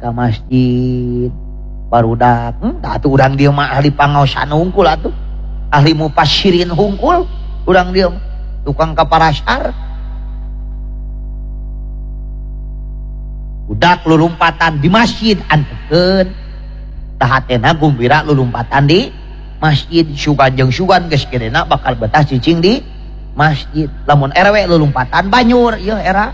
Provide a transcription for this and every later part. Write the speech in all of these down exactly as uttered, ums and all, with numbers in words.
ke masjid barudak hmm, atuh urang dia mah ahli pangaosan hungkul atuh ahli mupassirin hungkul urang dia tukang kaparasyar budak lulumpatan di masjid anteukeun tahatena gumbira lulumpatan di masjid sugan jeung sugan geus gedena bakal betah cicing di masjid lamun R W lulumpatan banyur ieu era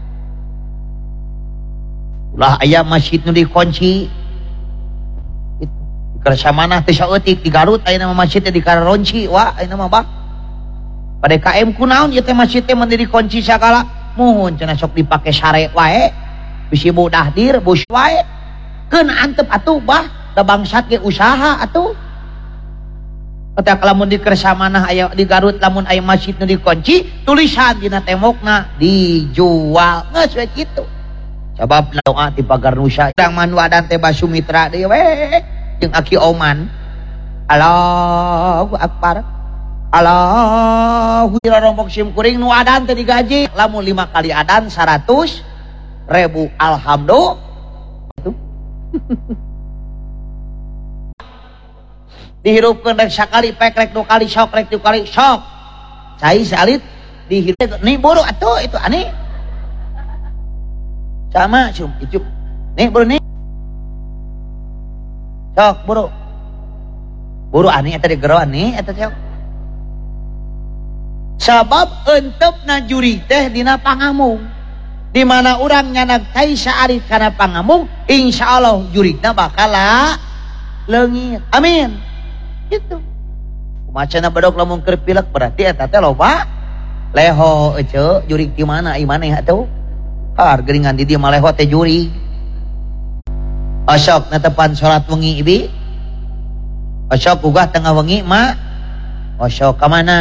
ulah aya masjid nu dikunci itu kersa manah teh saeutik di Garut aya nama masjid di Kararonci wah aya nama bak pada K M kunaon ieu teh masjid teh mun dikunci sagala muhun cenah sok dipake sare wae bisi budah dir bus wae keun antep atuh bah da bangsat ge usaha atuh eta lamun di kersa manah aya di Garut lamun aya masjid nu dikunci tulisan dina tembokna dijual geus we kitu sabab doa ti pagar nusa urang manwadan teh Basumitra deui we jeung Aki Oman Allahu Akbar Allahu rombok sim kuring nu adan teh digaji lamun lima kali adan seratus ribu alhamdulillah itu dihirupkeun rek sakali pek rek dua kali sok rek dua kali sok cai salit dihirup nih buru atuh itu aneh sama cum icuk nih buru nih sok buru buru ani eta digeroan nih eta teh sabab entepna juri teh dina pangamung di mana urang nyanag tai saari kana pangamung insyaallah jurigna bakal leungit amin gitu macana badok lamun keur pilek berarti eta teh loba leho ece jurig di mana ieu maneh atuh har geringan di dieu mah leho teh juri asok netepan salat wengi ibi asok ugah tengah wengi mak asok ka mana